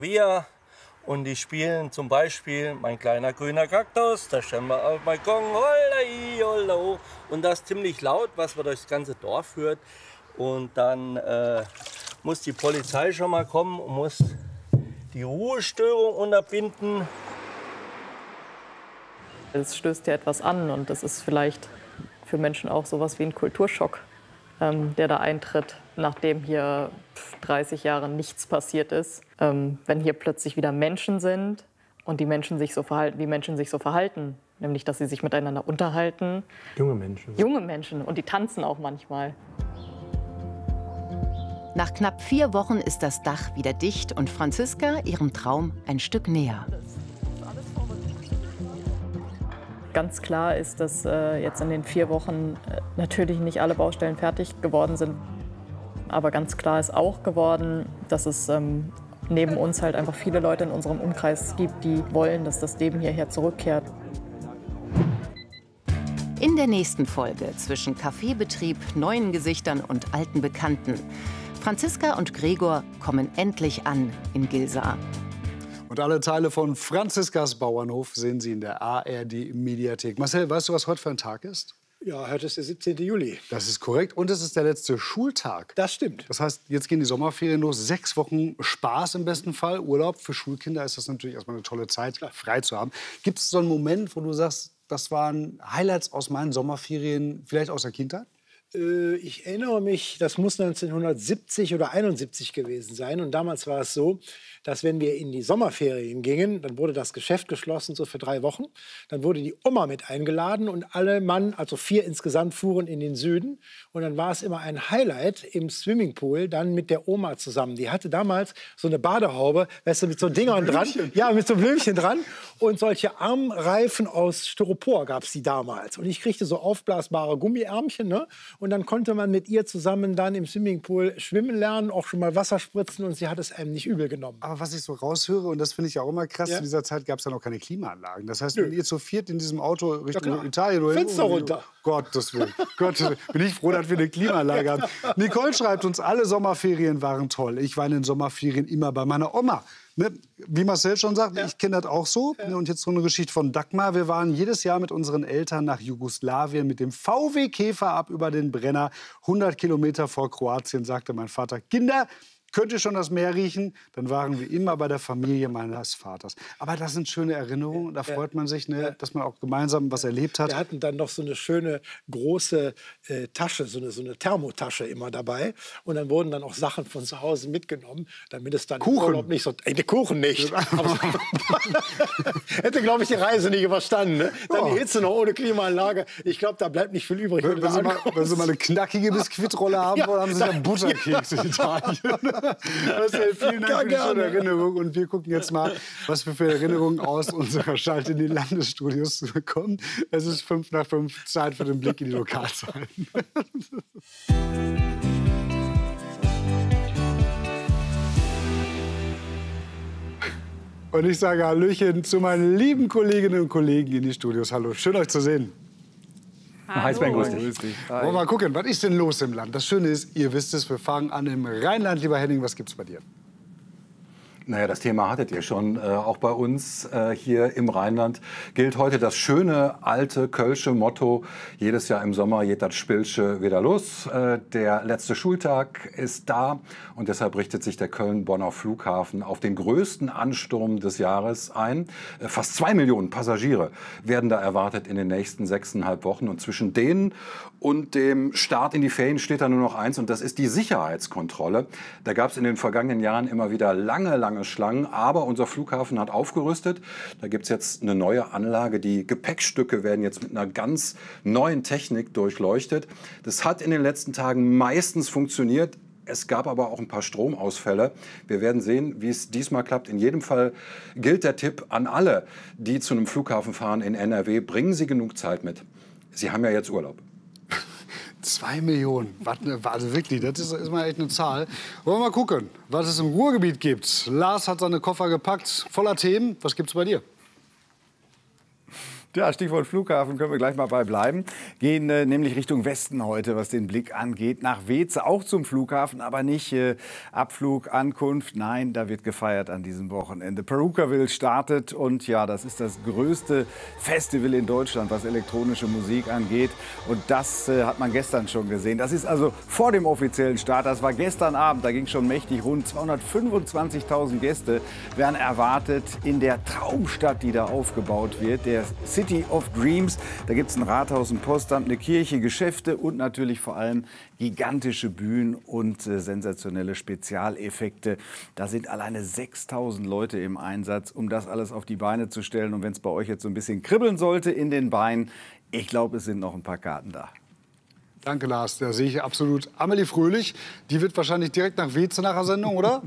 Wir und die spielen zum Beispiel Mein kleiner grüner Kaktus, da stehen wir auf dem Balkon, holla, holla, und das ziemlich laut, was wir durchs ganze Dorf hört. Und dann muss die Polizei schon mal kommen und muss die Ruhestörung unterbinden. Es stößt ja etwas an und das ist vielleicht für Menschen auch sowas wie ein Kulturschock, der da eintritt, nachdem hier 30 Jahre nichts passiert ist. Wenn hier plötzlich wieder Menschen sind und die Menschen sich so verhalten, nämlich dass sie sich miteinander unterhalten. Junge Menschen. Junge Menschen, und die tanzen auch manchmal. Nach knapp 4 Wochen ist das Dach wieder dicht und Franziska ihrem Traum ein Stück näher. Ganz klar ist, dass jetzt in den 4 Wochen natürlich nicht alle Baustellen fertig geworden sind. Aber ganz klar ist auch geworden, dass es neben uns halt einfach viele Leute in unserem Umkreis gibt, die wollen, dass das Leben hierher zurückkehrt. In der nächsten Folge zwischen Kaffeebetrieb, neuen Gesichtern und alten Bekannten. Franziska und Gregor kommen endlich an in Gilsa. Und alle Teile von Franziskas Bauernhof sehen Sie in der ARD-Mediathek. Marcel, weißt du, was heute für ein Tag ist? Ja, heute ist der 17. Juli. Das ist korrekt. Und es ist der letzte Schultag. Das stimmt. Das heißt, jetzt gehen die Sommerferien los. 6 Wochen Spaß im besten Fall. Urlaub. Für Schulkinder ist das natürlich erstmal eine tolle Zeit, frei zu haben. Gibt es so einen Moment, wo du sagst, das waren Highlights aus meinen Sommerferien, vielleicht aus der Kindheit? Ich erinnere mich, das muss 1970 oder 71 gewesen sein. Und damals war es so, dass wenn wir in die Sommerferien gingen, dann wurde das Geschäft geschlossen, so für 3 Wochen. Dann wurde die Oma mit eingeladen und alle Mann, also 4 insgesamt, fuhren in den Süden. Und dann war es immer ein Highlight im Swimmingpool, dann mit der Oma zusammen. Die hatte damals so eine Badehaube, weißt du, mit so Dingern dran. Ja, mit so Blümchen dran. Und solche Armreifen aus Styropor gab es die damals. Und ich kriegte so aufblasbare Gummiärmchen, ne? Und dann konnte man mit ihr zusammen dann im Swimmingpool schwimmen lernen, auch schon mal Wasser spritzen, und sie hat es einem nicht übel genommen. Aber was ich so raushöre, und das finde ich auch immer krass, Ja. zu dieser Zeit gab es ja noch keine Klimaanlagen. Das heißt, wenn ihr zu 4 in diesem Auto Richtung Italien oder Fenster runter. Gottes Willen. Gottes Willen. Bin ich froh, dass wir eine Klimaanlage haben. Nicole schreibt uns, alle Sommerferien waren toll. Ich war in den Sommerferien immer bei meiner Oma. Ne? Wie Marcel schon sagt, ich kenne das auch so. Ja. Und jetzt so eine Geschichte von Dagmar. Wir waren jedes Jahr mit unseren Eltern nach Jugoslawien mit dem VW Käfer ab über den Brenner. 100 Kilometer vor Kroatien, sagte mein Vater. Kinder, könnt ihr schon das Meer riechen? Dann waren wir immer bei der Familie meines Vaters. Aber das sind schöne Erinnerungen. Da freut man sich, ne, dass man auch gemeinsam was erlebt hat. Wir hatten dann noch so eine schöne große Tasche, so eine Thermotasche immer dabei. Und dann wurden dann auch Sachen von zu Hause mitgenommen, damit es dann im Urlaub nicht so... Der Kuchen nicht. Aber hätte, glaube ich, die Reise nicht überstanden. Ne? Dann die Hitze noch ohne Klimaanlage. Ich glaube, da bleibt nicht viel übrig. Wenn Sie mal eine knackige Biskuitrolle haben wollen, haben Sie dann Butterkeks in Italien. Marcel, vielen Dank für die schöne Erinnerung. Und wir gucken jetzt mal, was wir für Erinnerungen aus unserer Schalte in die Landesstudios bekommen. Es ist 5 nach 5, Zeit für den Blick in die Lokalzahlen. Und ich sage Hallöchen zu meinen lieben Kolleginnen und Kollegen in die Studios. Hallo, schön euch zu sehen. Heißbein, grüß dich. Wollen wir mal gucken, was ist denn los im Land? Das Schöne ist, ihr wisst es, wir fangen an im Rheinland. Lieber Henning, was gibt's bei dir? Naja, das Thema hattet ihr schon. Auch bei uns hier im Rheinland gilt heute das schöne, alte Kölsche Motto: Jedes Jahr im Sommer geht das Spilsche wieder los. Der letzte Schultag ist da und deshalb richtet sich der Köln-Bonner Flughafen auf den größten Ansturm des Jahres ein. Fast 2 Millionen Passagiere werden da erwartet in den nächsten 6,5 Wochen. Und zwischen denen und dem Start in die Ferien steht da nur noch eins, und das ist die Sicherheitskontrolle. Da gab es in den vergangenen Jahren immer wieder lange Schlangen, aber unser Flughafen hat aufgerüstet. Da gibt es jetzt eine neue Anlage. Die Gepäckstücke werden jetzt mit einer ganz neuen Technik durchleuchtet. Das hat in den letzten Tagen meistens funktioniert. Es gab aber auch ein paar Stromausfälle. Wir werden sehen, wie es diesmal klappt. In jedem Fall gilt der Tipp an alle, die zu einem Flughafen fahren in NRW: Bringen Sie genug Zeit mit. Sie haben ja jetzt Urlaub. 2 Millionen, also wirklich, das ist mal echt eine Zahl. Wollen wir mal gucken, was es im Ruhrgebiet gibt. Lars hat seine Koffer gepackt, voller Themen. Was gibt's bei dir? Ja, Stichwort Flughafen können wir gleich mal bei bleiben. Gehen nämlich Richtung Westen heute, was den Blick angeht. Nach Weze, auch zum Flughafen, aber nicht Abflug, Ankunft. Nein, da wird gefeiert an diesem Wochenende. Perukaville startet und ja, das ist das größte Festival in Deutschland, was elektronische Musik angeht. Und das hat man gestern schon gesehen. Das ist also vor dem offiziellen Start. Das war gestern Abend, da ging schon mächtig. Rund 225.000 Gäste werden erwartet in der Traumstadt, die da aufgebaut wird, der City of Dreams. Da gibt es ein Rathaus, ein Postamt, eine Kirche, Geschäfte und natürlich vor allem gigantische Bühnen und sensationelle Spezialeffekte. Da sind alleine 6.000 Leute im Einsatz, um das alles auf die Beine zu stellen. Und wenn es bei euch jetzt so ein bisschen kribbeln sollte in den Beinen, ich glaube, es sind noch ein paar Karten da. Danke, Lars. Da sehe ich absolut Amelie Fröhlich. Die wird wahrscheinlich direkt nach Weze nach der Sendung, oder?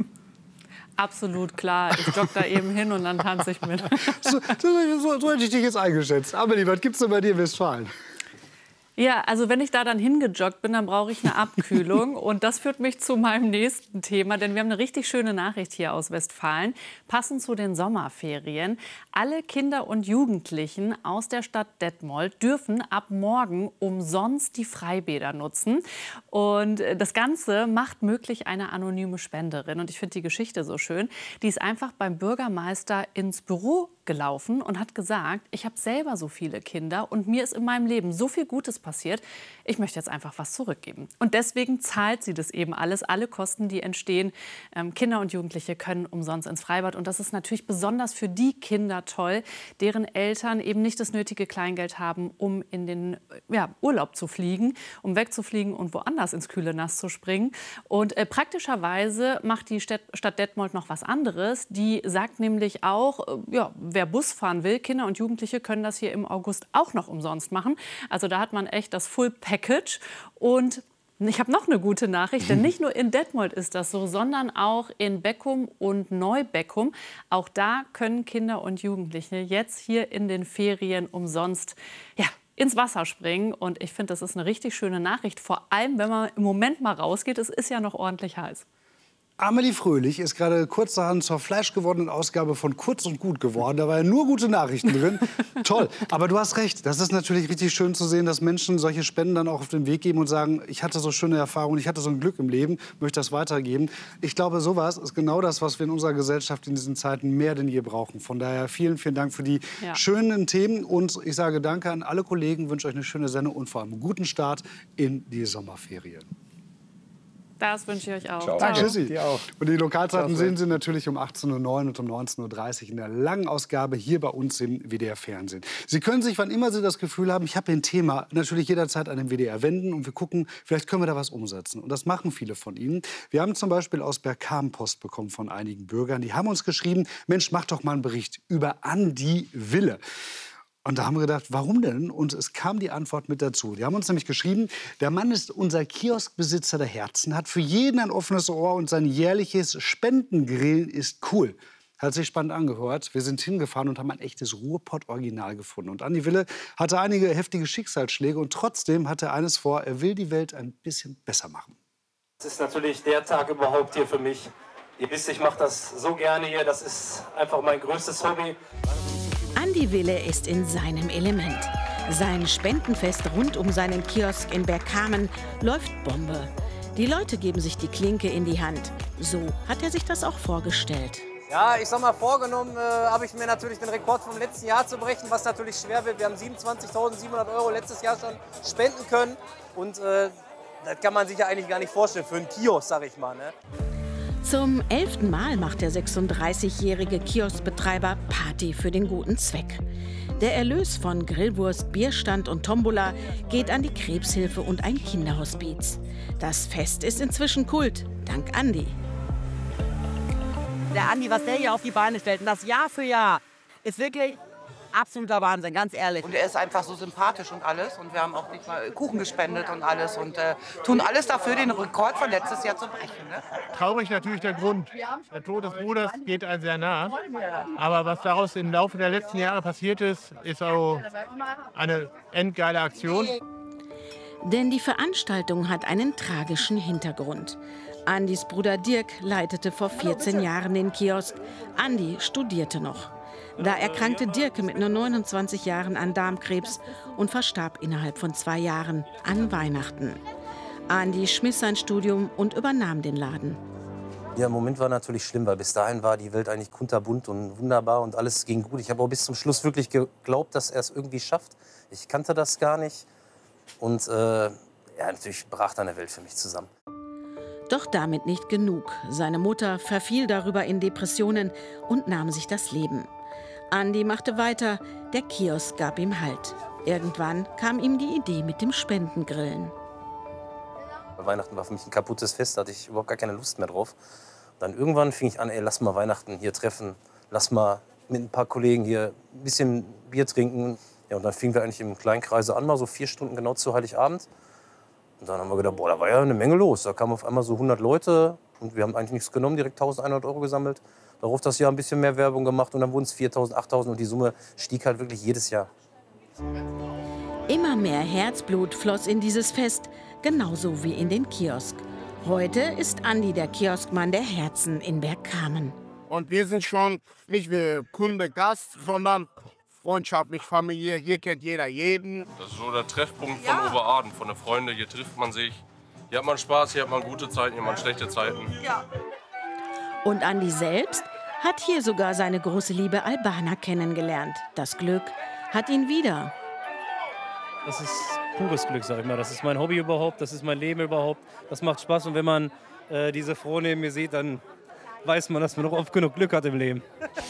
Absolut klar. Ich jogge da eben hin und dann tanze ich mit. So hätte ich dich jetzt eingeschätzt. Amelie, was gibt's denn bei dir in Westfalen? Ja, also wenn ich da dann hingejoggt bin, dann brauche ich eine Abkühlung. Und das führt mich zu meinem nächsten Thema, denn wir haben eine richtig schöne Nachricht hier aus Westfalen. Passend zu den Sommerferien. Alle Kinder und Jugendlichen aus der Stadt Detmold dürfen ab morgen umsonst die Freibäder nutzen. Und das Ganze macht möglich eine anonyme Spenderin. Und ich finde die Geschichte so schön. Die ist einfach beim Bürgermeister ins Büro gelaufen und hat gesagt, ich habe selber so viele Kinder und mir ist in meinem Leben so viel Gutes passiert, ich möchte jetzt einfach was zurückgeben. Und deswegen zahlt sie das eben alles, alle Kosten, die entstehen. Kinder und Jugendliche können umsonst ins Freibad. Und das ist natürlich besonders für die Kinder toll, deren Eltern eben nicht das nötige Kleingeld haben, um in den Urlaub zu fliegen, um wegzufliegen und woanders ins kühle Nass zu springen. Und praktischerweise macht die Stadt Detmold noch was anderes. Die sagt nämlich auch, wer Bus fahren will, Kinder und Jugendliche können das hier im August auch noch umsonst machen. Also da hat man echt das Full Package. Und ich habe noch eine gute Nachricht, denn nicht nur in Detmold ist das so, sondern auch in Beckum und Neubeckum. Auch da können Kinder und Jugendliche jetzt hier in den Ferien umsonst ins Wasser springen. Und ich finde, das ist eine richtig schöne Nachricht. Vor allem, wenn man im Moment mal rausgeht, es ist ja noch ordentlich heiß. Amelie Fröhlich ist gerade kurzerhand zur fleischgewordenen Ausgabe von Kurz und Gut geworden. Da waren ja nur gute Nachrichten drin. Toll. Aber du hast recht. Das ist natürlich richtig schön zu sehen, dass Menschen solche Spenden dann auch auf den Weg geben und sagen, ich hatte so schöne Erfahrungen, ich hatte so ein Glück im Leben, möchte das weitergeben. Ich glaube, sowas ist genau das, was wir in unserer Gesellschaft in diesen Zeiten mehr denn je brauchen. Von daher vielen, vielen Dank für die schönen Themen. Und ich sage danke an alle Kollegen, wünsche euch eine schöne Sendung und vor allem einen guten Start in die Sommerferien. Das wünsche ich euch auch. Ciao. Danke, Tschüssi. Auch. Und die Lokalzeiten sehen Sie natürlich um 18:09 Uhr und um 19:30 Uhr in der langen Ausgabe hier bei uns im WDR-Fernsehen. Sie können sich, wann immer Sie das Gefühl haben, ich habe ein Thema, natürlich jederzeit an den WDR wenden und wir gucken, vielleicht können wir da was umsetzen. Und das machen viele von Ihnen. Wir haben zum Beispiel aus Bergkamen Post bekommen von einigen Bürgern. Die haben uns geschrieben, Mensch, mach doch mal einen Bericht über Andi Wille. Und da haben wir gedacht, warum denn? Und es kam die Antwort mit dazu. Die haben uns nämlich geschrieben, der Mann ist unser Kioskbesitzer der Herzen, hat für jeden ein offenes Ohr und sein jährliches Spendengrillen ist cool. Hat sich spannend angehört. Wir sind hingefahren und haben ein echtes Ruhrpott-Original gefunden. Und Andi Wille hatte einige heftige Schicksalsschläge und trotzdem hat er eines vor, er will die Welt ein bisschen besser machen. Das ist natürlich der Tag überhaupt hier für mich. Ihr wisst, ich mache das so gerne hier, das ist einfach mein größtes Hobby. Andi Wille ist in seinem Element. Sein Spendenfest rund um seinen Kiosk in Bergkamen läuft Bombe. Die Leute geben sich die Klinke in die Hand. So hat er sich das auch vorgestellt. Ja, ich sag mal, vorgenommen habe ich mir natürlich den Rekord vom letzten Jahr zu brechen, was natürlich schwer wird. Wir haben 27.700 € letztes Jahr schon spenden können. Und das kann man sich ja eigentlich gar nicht vorstellen für einen Kiosk, sag ich mal. Ne? Zum 11. Mal macht der 36-jährige Kioskbetreiber Party für den guten Zweck. Der Erlös von Grillwurst, Bierstand und Tombola geht an die Krebshilfe und ein Kinderhospiz. Das Fest ist inzwischen Kult, dank Andi. Der Andi, was der hier auf die Beine stellt, und das Jahr für Jahr, ist wirklich absoluter Wahnsinn, ganz ehrlich. Und er ist einfach so sympathisch und alles. Und wir haben auch nicht mal Kuchen gespendet und alles. Und tun alles dafür, den Rekord von letztes Jahr zu brechen. Ne? Traurig natürlich der Grund. Der Tod des Bruders geht einem sehr nah. Aber was daraus im Laufe der letzten Jahre passiert ist, ist auch eine endgeile Aktion. Denn die Veranstaltung hat einen tragischen Hintergrund. Andis Bruder Dirk leitete vor 14 Jahren den Kiosk. Andi studierte noch. Da erkrankte Dirk mit nur 29 Jahren an Darmkrebs und verstarb innerhalb von 2 Jahren an Weihnachten. Andi schmiss sein Studium und übernahm den Laden. Ja, im Moment war natürlich schlimm, weil bis dahin war die Welt eigentlich kunterbunt und wunderbar und alles ging gut. Ich habe auch bis zum Schluss wirklich geglaubt, dass er es irgendwie schafft. Ich kannte das gar nicht. Und ja, natürlich brach dann eine Welt für mich zusammen. Doch damit nicht genug. Seine Mutter verfiel darüber in Depressionen und nahm sich das Leben. Andi machte weiter, der Kiosk gab ihm Halt. Irgendwann kam ihm die Idee mit dem Spendengrillen. Weihnachten war für mich ein kaputtes Fest, da hatte ich überhaupt gar keine Lust mehr drauf. Dann irgendwann fing ich an, ey, lass mal Weihnachten hier treffen, lass mal mit ein paar Kollegen hier ein bisschen Bier trinken. Ja, und dann fingen wir eigentlich im kleinen Kreise an, mal so 4 Stunden genau zu Heiligabend. Und dann haben wir gedacht, boah, da war ja eine Menge los. Da kamen auf einmal so 100 Leute und wir haben eigentlich nichts genommen, direkt 1.100 € gesammelt. Darauf das Jahr ein bisschen mehr Werbung gemacht und dann wurden es 4.000, 8.000 und die Summe stieg halt wirklich jedes Jahr. Immer mehr Herzblut floss in dieses Fest, genauso wie in den Kiosk. Heute ist Andi der Kioskmann der Herzen in Bergkamen. Und wir sind schon nicht wie Kunde, Gast, sondern freundschaftlich, Familie. Hier kennt jeder jeden. Das ist so der Treffpunkt von Oberaden, von den Freunden. Hier trifft man sich. Hier hat man Spaß, hier hat man gute Zeiten, hier hat man schlechte Zeiten. Ja. Und Andi selbst hat hier sogar seine große Liebe Albana kennengelernt. Das Glück hat ihn wieder. Das ist pures Glück, sag ich mal. Das ist mein Hobby überhaupt, das ist mein Leben überhaupt. Das macht Spaß und wenn man diese Frau neben mir sieht, dann weiß man, dass man noch oft genug Glück hat im Leben.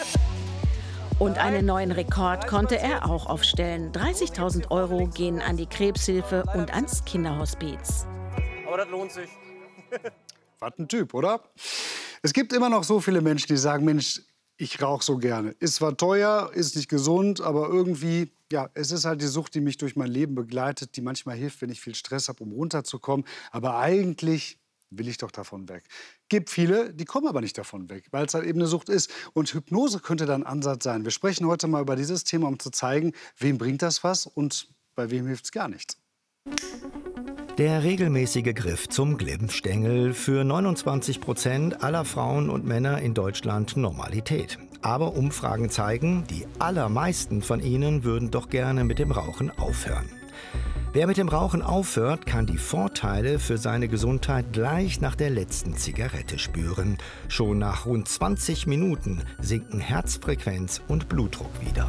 Und einen neuen Rekord konnte er auch aufstellen. 30.000 € gehen an die Krebshilfe und ans Kinderhospiz. Aber das lohnt sich. Was ein Typ, oder? Es gibt immer noch so viele Menschen, die sagen, Mensch, ich rauche so gerne. Ist zwar teuer, ist nicht gesund, aber irgendwie, ja, es ist halt die Sucht, die mich durch mein Leben begleitet, die manchmal hilft, wenn ich viel Stress habe, um runterzukommen. Aber eigentlich will ich doch davon weg. Gibt viele, die kommen aber nicht davon weg, weil es halt eben eine Sucht ist. Und Hypnose könnte da ein Ansatz sein. Wir sprechen heute mal über dieses Thema, um zu zeigen, wem bringt das was und bei wem hilft es gar nichts. Der regelmäßige Griff zum Glimmstängel, für 29% aller Frauen und Männer in Deutschland Normalität. Aber Umfragen zeigen, die allermeisten von ihnen würden doch gerne mit dem Rauchen aufhören. Wer mit dem Rauchen aufhört, kann die Vorteile für seine Gesundheit gleich nach der letzten Zigarette spüren. Schon nach rund 20 Minuten sinken Herzfrequenz und Blutdruck wieder.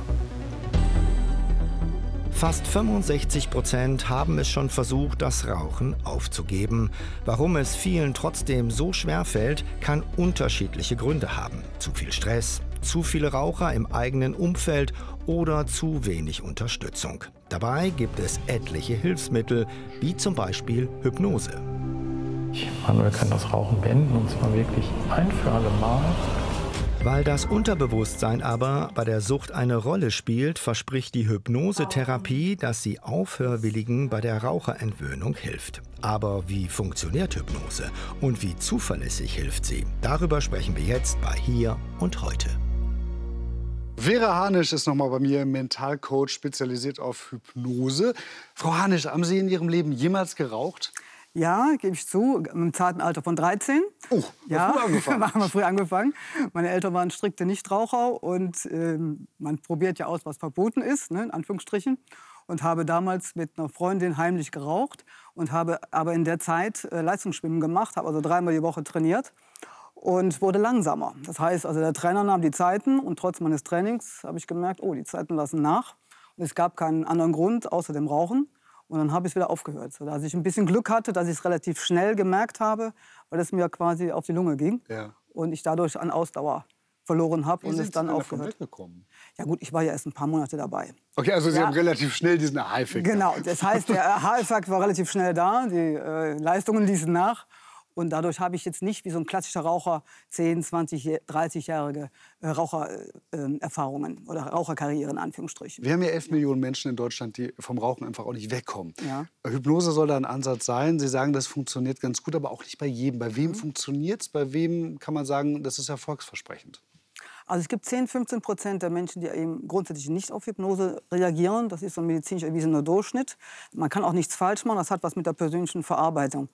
Fast 65% haben es schon versucht, das Rauchen aufzugeben. Warum es vielen trotzdem so schwer fällt, kann unterschiedliche Gründe haben. Zu viel Stress, zu viele Raucher im eigenen Umfeld oder zu wenig Unterstützung. Dabei gibt es etliche Hilfsmittel, wie zum Beispiel Hypnose. Manuel kann das Rauchen beenden, und zwar wirklich ein für alle Mal. Weil das Unterbewusstsein aber bei der Sucht eine Rolle spielt, verspricht die Hypnosetherapie, dass sie Aufhörwilligen bei der Raucherentwöhnung hilft. Aber wie funktioniert Hypnose und wie zuverlässig hilft sie? Darüber sprechen wir jetzt bei Hier und Heute. Vera Hanisch ist noch mal bei mir, Mentalcoach, spezialisiert auf Hypnose. Frau Hanisch, haben Sie in Ihrem Leben jemals geraucht? Ja, gebe ich zu, im zarten Alter von 13. Oh, ja, früh angefangen. haben wir früh angefangen. Meine Eltern waren strikte Nichtraucher und man probiert ja aus, was verboten ist, ne, in Anführungsstrichen. Und habe damals mit einer Freundin heimlich geraucht und habe aber in der Zeit Leistungsschwimmen gemacht, habe also 3-mal die Woche trainiert und wurde langsamer. Das heißt, also der Trainer nahm die Zeiten und trotz meines Trainings habe ich gemerkt, oh, die Zeiten lassen nach. Und es gab keinen anderen Grund außer dem Rauchen. Und dann habe ich es wieder aufgehört, sodass ich ein bisschen Glück hatte, dass ich es relativ schnell gemerkt habe, weil es mir quasi auf die Lunge ging. Ja. Und ich dadurch an Ausdauer verloren habe und es dann aufgehört. weggekommen? Ja gut, ich war ja erst ein paar Monate dabei. Okay, also Sie haben relativ schnell diesen Aha-Effekt. Genau, das heißt, der Aha-Effekt war relativ schnell da, die Leistungen ließen nach. Und dadurch habe ich jetzt nicht wie so ein klassischer Raucher 10, 20, 30-jährige Rauchererfahrungen oder Raucherkarriere in Anführungsstrichen. Wir haben ja 11 Millionen Menschen in Deutschland, die vom Rauchen einfach auch nicht wegkommen. Ja. Hypnose soll da ein Ansatz sein. Sie sagen, das funktioniert ganz gut, aber auch nicht bei jedem. Bei wem funktioniert es? Bei wem kann man sagen, das ist erfolgsversprechend? Also es gibt 10-15% der Menschen, die eben grundsätzlich nicht auf Hypnose reagieren. Das ist so ein medizinisch erwiesener Durchschnitt. Man kann auch nichts falsch machen. Das hat was mit der persönlichen Verarbeitung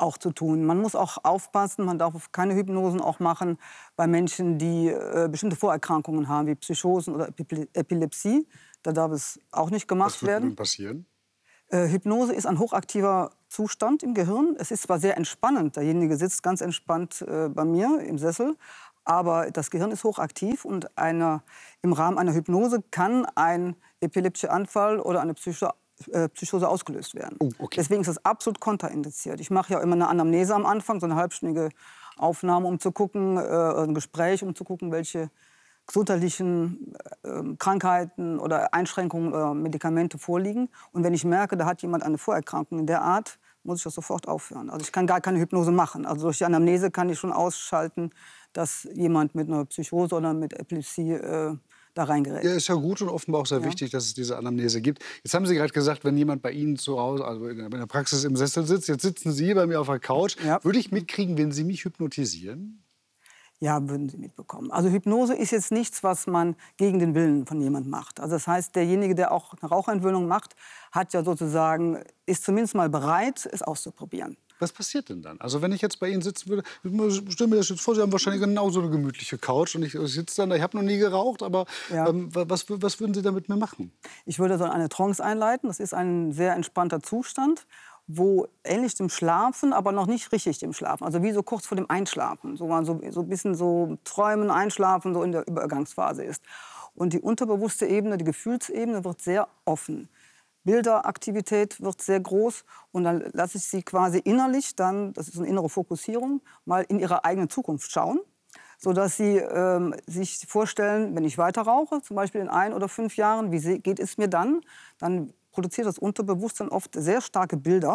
auch zu tun. Man muss auch aufpassen, man darf keine Hypnosen auch machen bei Menschen, die bestimmte Vorerkrankungen haben, wie Psychosen oder Epilepsie. Da darf es auch nicht gemacht werden. Was würde denn passieren? Hypnose ist ein hochaktiver Zustand im Gehirn. Es ist zwar sehr entspannend, derjenige sitzt ganz entspannt bei mir im Sessel, aber das Gehirn ist hochaktiv und im Rahmen einer Hypnose kann ein epileptischer Anfall oder eine Psychose ausgelöst werden. Oh, okay. Deswegen ist das absolut kontraindiziert. Ich mache ja immer eine Anamnese am Anfang, so eine halbstündige Aufnahme, um zu gucken, ein Gespräch, um zu gucken, welche gesundheitlichen Krankheiten oder Einschränkungen oder Medikamente vorliegen. Und wenn ich merke, da hat jemand eine Vorerkrankung in der Art, muss ich das sofort aufhören. Also ich kann gar keine Hypnose machen. Also durch die Anamnese kann ich schon ausschalten, dass jemand mit einer Psychose oder mit Epilepsie da reingerät. Ja, ist ja gut und offenbar auch sehr wichtig, dass es diese Anamnese gibt. Jetzt haben Sie gerade gesagt, wenn jemand bei Ihnen zu Hause, also in der Praxis im Sessel sitzt, jetzt sitzen Sie bei mir auf der Couch, würde ich mitkriegen, wenn Sie mich hypnotisieren? Ja, würden Sie mitbekommen. Also Hypnose ist jetzt nichts, was man gegen den Willen von jemandem macht. Also das heißt, derjenige, der auch eine Rauchentwöhnung macht, hat ja sozusagen, ist zumindest mal bereit, es auszuprobieren. Was passiert denn dann? Also wenn ich jetzt bei Ihnen sitzen würde, stellen mir das jetzt vor, Sie haben wahrscheinlich genauso eine gemütliche Couch und ich sitze dann da, ich habe noch nie geraucht, aber was würden Sie damit mir machen? Ich würde so eine Trance einleiten. Das ist ein sehr entspannter Zustand, wo ähnlich dem Schlafen, aber noch nicht richtig dem Schlafen, also wie so kurz vor dem Einschlafen, so ein bisschen so Träumen, Einschlafen, so in der Übergangsphase ist. Und die unterbewusste Ebene, die Gefühlsebene wird sehr offen. Bilderaktivität wird sehr groß und dann lasse ich sie quasi innerlich, dann, das ist eine innere Fokussierung, mal in ihre eigene Zukunft schauen, sodass sie sich vorstellen, wenn ich weiter rauche, zum Beispiel in 1 oder 5 Jahren, wie geht es mir dann? Dann produziert das Unterbewusstsein oft sehr starke Bilder,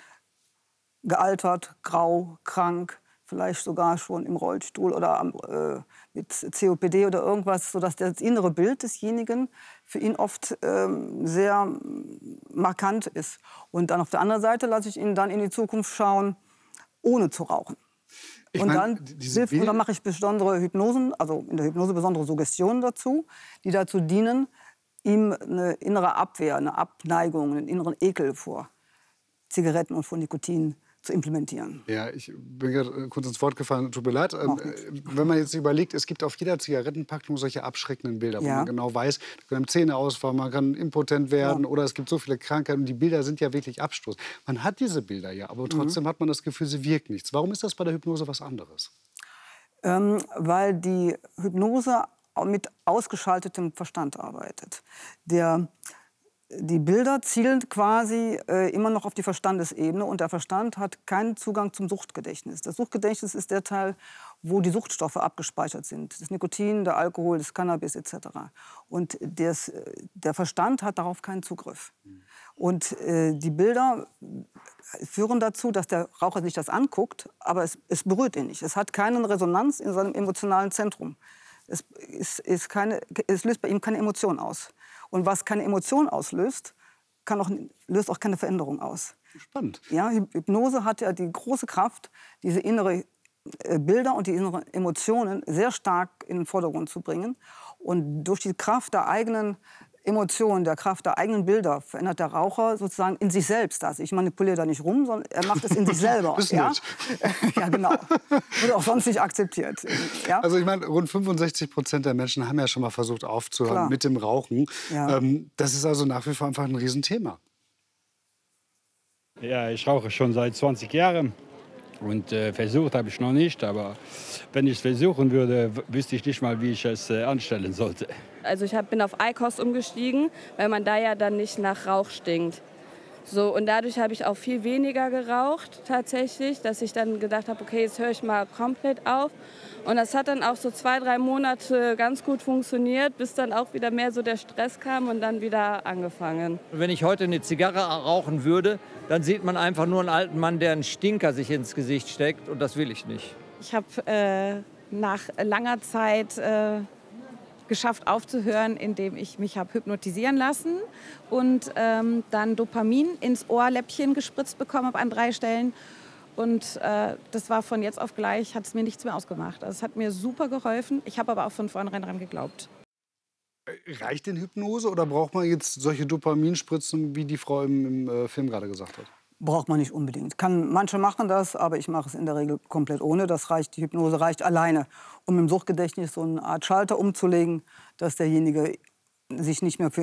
gealtert, grau, krank, vielleicht sogar schon im Rollstuhl oder mit COPD oder irgendwas, sodass das innere Bild desjenigen für ihn oft sehr markant ist. Und dann auf der anderen Seite lasse ich ihn dann in die Zukunft schauen, ohne zu rauchen. Und dann mache ich besondere Hypnosen, also in der Hypnose besondere Suggestionen dazu, die dazu dienen, ihm eine innere Abwehr, eine Abneigung, einen inneren Ekel vor Zigaretten und vor Nikotin zu implementieren. Ja, ich bin gerade kurz ins Wort gefallen, tut mir leid. Wenn man jetzt überlegt, es gibt auf jeder Zigarettenpackung solche abschreckenden Bilder, wo man genau weiß, da können Zähne ausfallen, man kann impotent werden oder es gibt so viele Krankheiten und die Bilder sind ja wirklich abstoßend. Man hat diese Bilder ja, aber trotzdem hat man das Gefühl, sie wirkt nichts. Warum ist das bei der Hypnose was anderes? Weil die Hypnose mit ausgeschaltetem Verstand arbeitet. Die Bilder zielen quasi immer noch auf die Verstandesebene und der Verstand hat keinen Zugang zum Suchtgedächtnis. Das Suchtgedächtnis ist der Teil, wo die Suchtstoffe abgespeichert sind. Das Nikotin, der Alkohol, das Cannabis etc. Und der Verstand hat darauf keinen Zugriff. Und die Bilder führen dazu, dass der Raucher sich das anguckt, aber es berührt ihn nicht. Es hat keine Resonanz in seinem emotionalen Zentrum. Es löst bei ihm keine Emotion aus. Und was keine Emotion auslöst, löst auch keine Veränderung aus. Spannend. Ja, Hypnose hat ja die große Kraft, diese inneren Bilder und die inneren Emotionen sehr stark in den Vordergrund zu bringen. Und durch die Kraft der eigenen Emotionen, der Kraft der eigenen Bilder verändert der Raucher sozusagen in sich selbst das. Ich manipuliere da nicht rum, sondern er macht es in sich selber. Ja? Ja, genau. Wird auch sonst nicht akzeptiert. Ja? Also ich meine, rund 65% der Menschen haben ja schon mal versucht aufzuhören mit dem Rauchen. Ja. Das ist also nach wie vor einfach ein Riesenthema. Ja, ich rauche schon seit 20 Jahren. Und versucht habe ich noch nicht, aber wenn ich es versuchen würde, wüsste ich nicht mal, wie ich es anstellen sollte. Also ich bin auf Eikost umgestiegen, weil man da ja dann nicht nach Rauch stinkt. So, und dadurch habe ich auch viel weniger geraucht tatsächlich, dass ich dann gedacht habe, okay, jetzt höre ich mal komplett auf. Und das hat dann auch so 2, 3 Monate ganz gut funktioniert, bis dann auch wieder mehr so der Stress kam und dann wieder angefangen. Wenn ich heute eine Zigarre rauchen würde, dann sieht man einfach nur einen alten Mann, der einen Stinker sich ins Gesicht steckt und das will ich nicht. Ich habe nach langer Zeit geschafft aufzuhören, indem ich mich habe hypnotisieren lassen und dann Dopamin ins Ohrläppchen gespritzt bekommen habe an 3 Stellen. Und das war von jetzt auf gleich, hat es mir nichts mehr ausgemacht. Also es hat mir super geholfen. Ich habe aber auch von vornherein daran geglaubt. Reicht denn Hypnose oder braucht man jetzt solche Dopaminspritzen, wie die Frau im Film gerade gesagt hat? Braucht man nicht unbedingt. Manche machen das, aber ich mache es in der Regel komplett ohne. Die Hypnose reicht alleine, um im Suchtgedächtnis so eine Art Schalter umzulegen, dass derjenige sich nicht mehr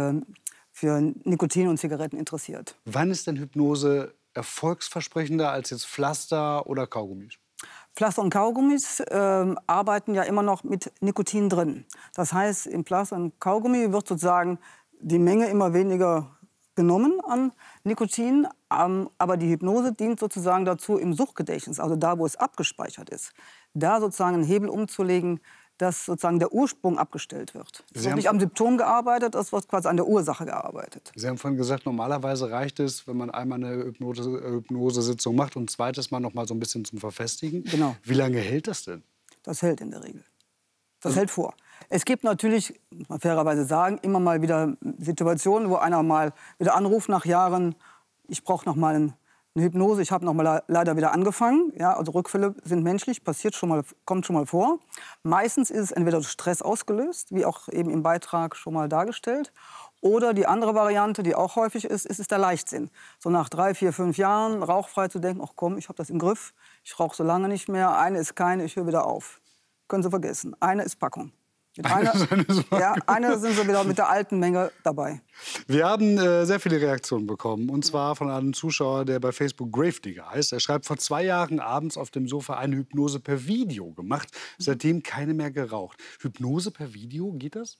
für Nikotin und Zigaretten interessiert. Wann ist denn Hypnose erfolgsversprechender als jetzt Pflaster oder Kaugummis? Pflaster und Kaugummis arbeiten ja immer noch mit Nikotin drin. Das heißt, im Pflaster und Kaugummi wird sozusagen die Menge immer weniger genommen an Nikotin, aber die Hypnose dient sozusagen dazu, im Suchtgedächtnis, also da, wo es abgespeichert ist, da sozusagen einen Hebel umzulegen, dass sozusagen der Ursprung abgestellt wird. Es wird nicht am Symptom gearbeitet, es wird quasi an der Ursache gearbeitet. Sie haben vorhin gesagt, normalerweise reicht es, wenn man einmal eine Hypnosesitzung macht und ein zweites Mal noch mal so ein bisschen zum Verfestigen. Genau. Wie lange hält das denn? Das hält in der Regel. Das hält vor. Es gibt natürlich, muss man fairerweise sagen, immer mal wieder Situationen, wo einer mal wieder anruft nach Jahren, ich brauche noch mal eine Hypnose, ich habe noch mal leider wieder angefangen. Ja, also Rückfälle sind menschlich, kommt schon mal vor. Meistens ist es entweder durch Stress ausgelöst, wie auch eben im Beitrag schon mal dargestellt. Oder die andere Variante, die auch häufig ist der Leichtsinn. So nach 3, 4, 5 Jahren rauchfrei zu denken, ach komm, ich habe das im Griff, ich rauche so lange nicht mehr, eine ist keine, ich höre wieder auf. Können Sie vergessen, eine ist Packung. Eine sind Sie wieder mit der alten Menge dabei. Wir haben sehr viele Reaktionen bekommen. Und zwar von einem Zuschauer, der bei Facebook Gravedigger heißt. Er schreibt, vor 2 Jahren abends auf dem Sofa eine Hypnose per Video gemacht. Seitdem keine mehr geraucht. Hypnose per Video, geht das?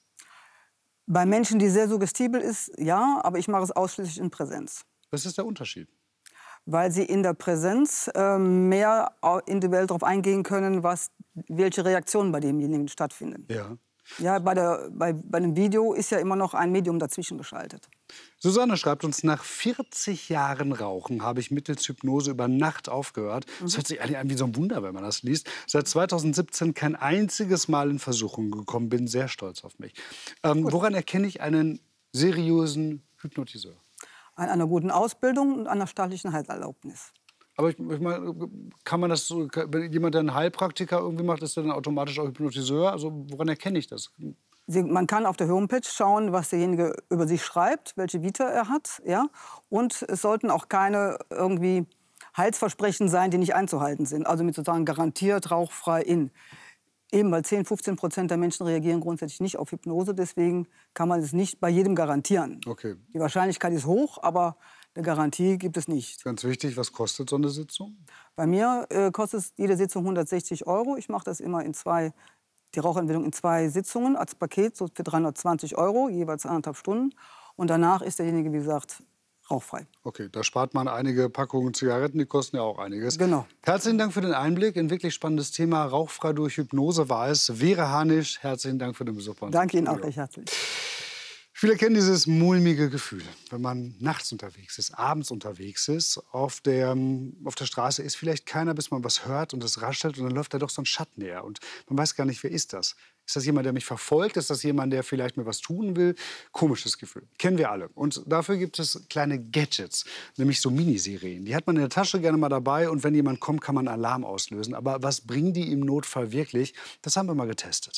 Bei Menschen, die sehr suggestibel ist, ja. Aber ich mache es ausschließlich in Präsenz. Was ist der Unterschied? Weil Sie in der Präsenz mehr individuell darauf eingehen können, welche Reaktionen bei demjenigen stattfinden. Ja. Ja, bei einem Video ist ja immer noch ein Medium dazwischen geschaltet. Susanne schreibt uns, nach 40 Jahren Rauchen habe ich mittels Hypnose über Nacht aufgehört. Das hört sich eigentlich an wie so ein Wunder, wenn man das liest. Seit 2017 kein einziges Mal in Versuchung gekommen, bin sehr stolz auf mich. Woran erkenne ich einen seriösen Hypnotiseur? An einer guten Ausbildung und einer staatlichen Heilserlaubnis. Aber ich meine, kann man das so, wenn jemand, der einen Heilpraktiker irgendwie macht, ist der dann automatisch auch Hypnotiseur? Also woran erkenne ich das? Man kann auf der Homepage schauen, was derjenige über sich schreibt, welche Vita er hat. Ja? Und es sollten auch keine irgendwie Heilsversprechen sein, die nicht einzuhalten sind. Also mit sozusagen garantiert rauchfrei in. Eben weil 10–15% der Menschen reagieren grundsätzlich nicht auf Hypnose. Deswegen kann man es nicht bei jedem garantieren. Okay. Die Wahrscheinlichkeit ist hoch, aber eine Garantie gibt es nicht. Ganz wichtig, was kostet so eine Sitzung? Bei mir kostet jede Sitzung 160 €. Ich mache das immer die Rauchentwicklung in 2 Sitzungen als Paket, so für 320 €, jeweils 1,5 Stunden. Und danach ist derjenige, wie gesagt, rauchfrei. Okay, da spart man einige Packungen Zigaretten, die kosten ja auch einiges. Genau. Herzlichen Dank für den Einblick. Ein wirklich spannendes Thema. Rauchfrei durch Hypnose war es. Vera Hanisch, herzlichen Dank für den Besuch bei uns. Danke Ihnen auch recht herzlich. Viele kennen dieses mulmige Gefühl, wenn man nachts unterwegs ist, abends unterwegs ist, auf der Straße ist vielleicht keiner, bis man was hört und es raschelt und dann läuft da doch so ein Schatten her und man weiß gar nicht, wer ist das? Ist das jemand, der mich verfolgt? Ist das jemand, der vielleicht mir was tun will? Komisches Gefühl. Kennen wir alle. Und dafür gibt es kleine Gadgets, nämlich so Miniserien. Die hat man in der Tasche gerne mal dabei und wenn jemand kommt, kann man Alarm auslösen. Aber was bringen die im Notfall wirklich? Das haben wir mal getestet.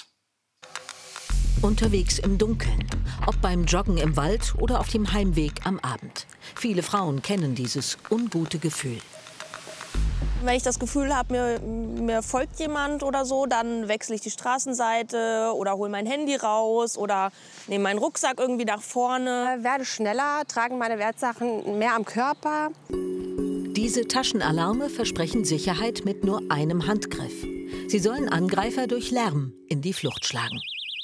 Unterwegs im Dunkeln, ob beim Joggen im Wald oder auf dem Heimweg am Abend. Viele Frauen kennen dieses ungute Gefühl. Wenn ich das Gefühl habe, mir folgt jemand oder so, dann wechsle ich die Straßenseite oder hole mein Handy raus oder nehme meinen Rucksack irgendwie nach vorne. Werde schneller, trage meine Wertsachen mehr am Körper. Diese Taschenalarme versprechen Sicherheit mit nur einem Handgriff. Sie sollen Angreifer durch Lärm in die Flucht schlagen.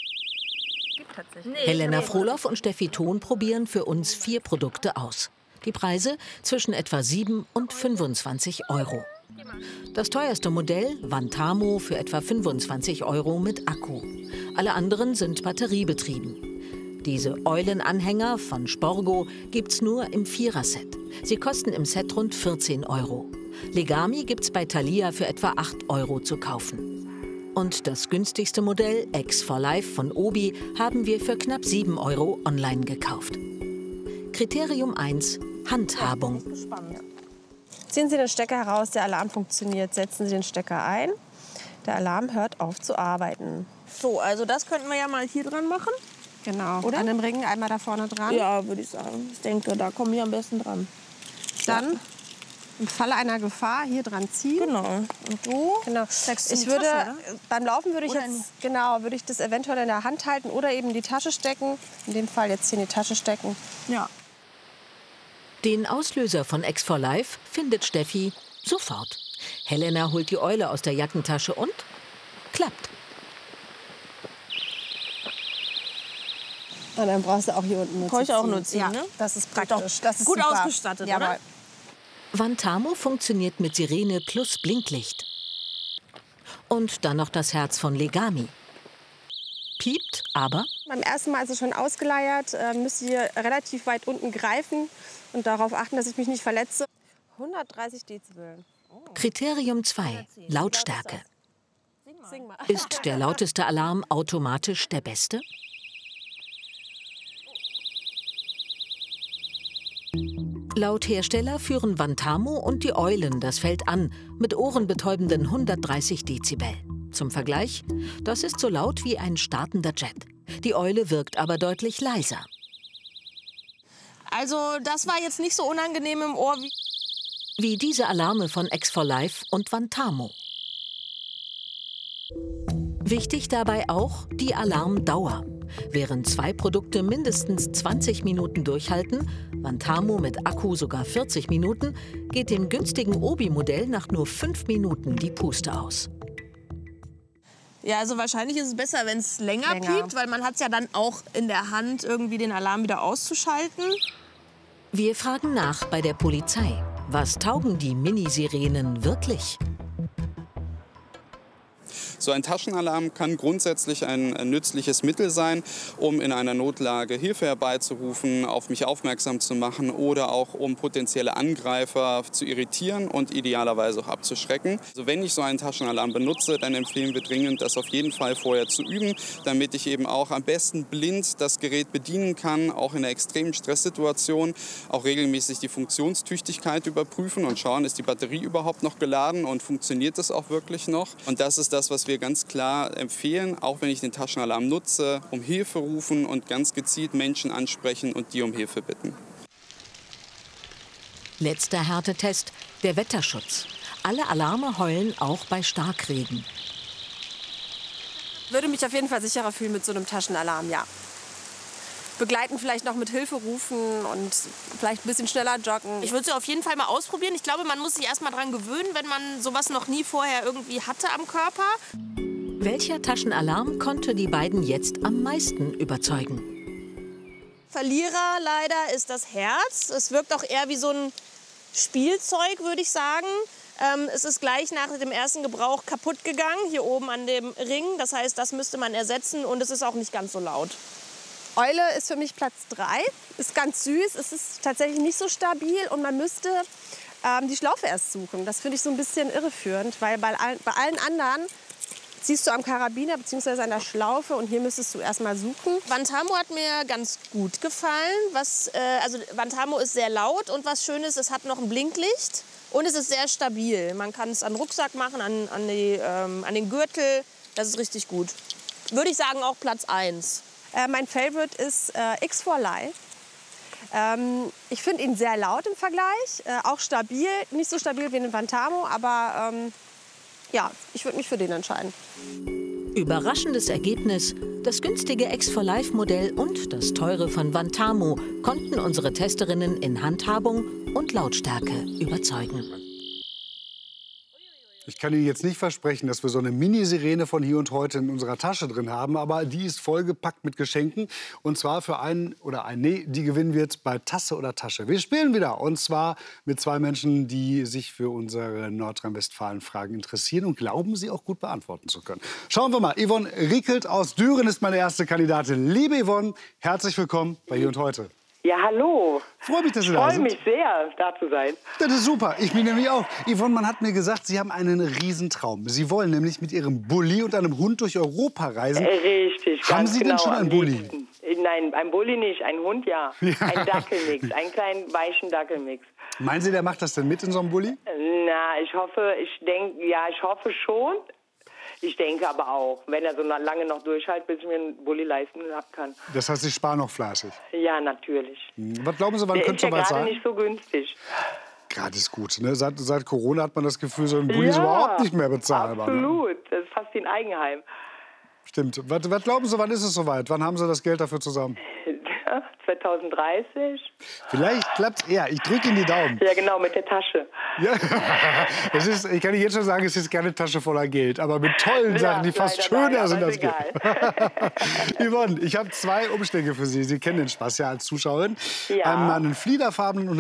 Helena Frohloff und Steffi Thon probieren für uns 4 Produkte aus. Die Preise zwischen etwa 7 und 25 €. Das teuerste Modell, Vantamo, für etwa 25 € mit Akku. Alle anderen sind batteriebetrieben. Diese Eulenanhänger von Sporgo gibt's nur im 4er-Set. Sie kosten im Set rund 14 €. Legami gibt's bei Thalia für etwa 8 € zu kaufen. Und das günstigste Modell, X4Life von Obi, haben wir für knapp 7 € online gekauft. Kriterium 1, Handhabung. Ziehen Sie den Stecker heraus, der Alarm funktioniert. Setzen Sie den Stecker ein. Der Alarm hört auf zu arbeiten. So, also das könnten wir ja mal hier dran machen. Genau. Oder? An dem Ring einmal da vorne dran. Ja, würde ich sagen. Ich denke, da kommen wir am besten dran. dann im Falle einer Gefahr hier dran ziehen. Genau. Und du? Genau. Ich würde, beim Laufen würde ich würde ich das eventuell in der Hand halten oder eben in die Tasche stecken. In dem Fall jetzt hier in die Tasche stecken. Ja. Den Auslöser von X4Life findet Steffi sofort. Helena holt die Eule aus der Jackentasche und klappt. Und dann brauchst du auch hier unten Kann ich auch nur ziehen, ne? Das ist praktisch. Das ist gut super. ausgestattet, ja, oder? Vantamo funktioniert mit Sirene plus Blinklicht. Und dann noch das Herz von Legami. Piept, aber beim ersten Mal ist es schon ausgeleiert. Müsst ihr relativ weit unten greifen und darauf achten, dass ich mich nicht verletze. 130 Dezibel. Kriterium 2, Lautstärke. Ist der lauteste Alarm automatisch der beste? Laut Hersteller führen Vantamo und die Eulen das Feld an mit ohrenbetäubenden 130 Dezibel. Zum Vergleich, das ist so laut wie ein startender Jet. Die Eule wirkt aber deutlich leiser. Also das war jetzt nicht so unangenehm im Ohr wie diese Alarme von X4Life und Vantamo. Wichtig dabei auch die Alarmdauer. Während 2 Produkte mindestens 20 Minuten durchhalten, Vantamo mit Akku sogar 40 Minuten, geht dem günstigen Obi-Modell nach nur 5 Minuten die Puste aus. Ja, also wahrscheinlich ist es besser, wenn es länger piept, weil man hat es ja dann auch in der Hand, irgendwie den Alarm wieder auszuschalten. Wir fragen nach bei der Polizei. Was taugen die Minisirenen wirklich? So ein Taschenalarm kann grundsätzlich ein nützliches Mittel sein, um in einer Notlage Hilfe herbeizurufen, auf mich aufmerksam zu machen oder auch um potenzielle Angreifer zu irritieren und idealerweise auch abzuschrecken. Also wenn ich so einen Taschenalarm benutze, dann empfehlen wir dringend, das auf jeden Fall vorher zu üben, damit ich eben auch am besten blind das Gerät bedienen kann, auch in einer extremen Stresssituation, auch regelmäßig die Funktionstüchtigkeit überprüfen und schauen, ist die Batterie überhaupt noch geladen und funktioniert das auch wirklich noch. Und das ist das, was wir ganz klar empfehlen, auch wenn ich den Taschenalarm nutze, um Hilfe rufen und ganz gezielt Menschen ansprechen und die um Hilfe bitten. Letzter Härtetest, der Wetterschutz. Alle Alarme heulen auch bei Starkregen. Ich würde mich auf jeden Fall sicherer fühlen mit so einem Taschenalarm, ja. Begleiten vielleicht noch mit Hilfe rufen und vielleicht ein bisschen schneller joggen. Ich würde es auf jeden Fall mal ausprobieren. Ich glaube, man muss sich erst mal dran gewöhnen, wenn man sowas noch nie vorher irgendwie hatte am Körper. Welcher Taschenalarm konnte die beiden jetzt am meisten überzeugen? Verlierer leider ist das Herz. Es wirkt auch eher wie so ein Spielzeug, würde ich sagen. Es ist gleich nach dem ersten Gebrauch kaputt gegangen, hier oben an dem Ring. Das heißt, das müsste man ersetzen und es ist auch nicht ganz so laut. Eule ist für mich Platz 3. Ist ganz süß, es ist tatsächlich nicht so stabil und man müsste die Schlaufe erst suchen. Das finde ich so ein bisschen irreführend, weil bei allen anderen ziehst du am Karabiner bzw. an der Schlaufe und hier müsstest du erst mal suchen. Vantamo hat mir ganz gut gefallen. Also Vantamo ist sehr laut und was schön ist, es hat noch ein Blinklicht und es ist sehr stabil. Man kann es an den Rucksack machen, an den Gürtel. Das ist richtig gut. Würde ich sagen, auch Platz 1. Mein Favorite ist X4Life. Ich finde ihn sehr laut im Vergleich, auch stabil, nicht so stabil wie den Vantamo, aber ja, ich würde mich für den entscheiden. Überraschendes Ergebnis: Das günstige X4Life-Modell und das teure von Vantamo konnten unsere Testerinnen in Handhabung und Lautstärke überzeugen. Ich kann Ihnen jetzt nicht versprechen, dass wir so eine Mini-Sirene von Hier und Heute in unserer Tasche drin haben, aber die ist vollgepackt mit Geschenken. Und zwar für einen oder ein Nee, die gewinnen wir jetzt bei Tasse oder Tasche. Wir spielen wieder und zwar mit 2 Menschen, die sich für unsere Nordrhein-Westfalen-Fragen interessieren und glauben, sie auch gut beantworten zu können. Schauen wir mal. Yvonne Riekelt aus Düren ist meine erste Kandidatin. Liebe Yvonne, herzlich willkommen bei Hier und Heute. Ja, hallo. Freue mich, dass Sie da sind. Ich freue mich sehr, da zu sein. Das ist super. Ich bin nämlich auch. Yvonne, man hat mir gesagt, Sie haben einen Riesentraum. Sie wollen nämlich mit Ihrem Bulli und einem Hund durch Europa reisen. Richtig, ganz Haben Sie genau, denn schon einen Bulli? Nein, ein Bulli nicht, ein Hund ja. Ein Dackelmix, einen kleinen weichen Dackelmix. Meinen Sie, der macht das denn mit in so einem Bulli? Na, ich hoffe schon. Ich denke aber auch, wenn er so lange noch durchhält, bis ich mir einen Bulli leisten kann. Das heißt, Sie sparen noch fleißig? Ja, natürlich. Was glauben Sie, wann könnte es soweit sein? Der ist ja gerade nicht so günstig. gerade ist gut. Ne? Seit Corona hat man das Gefühl, so ein Bulli ist überhaupt nicht mehr bezahlbar. Absolut. Ne? Das ist fast wie ein Eigenheim. Stimmt. Was glauben Sie, wann ist es soweit? Wann haben Sie das Geld dafür zusammen? 2030. Vielleicht klappt es eher. Ich drücke Ihnen die Daumen. Ja, genau, mit der Tasche. Ja. Ich kann Ihnen jetzt schon sagen, es ist keine Tasche voller Geld, aber mit tollen Sachen, die fast schöner sind als Geld. Yvonne, ich habe 2 Umschläge für Sie. Sie kennen den Spaß ja als Zuschauerin. Ja. Einmal einen fliederfarbenen und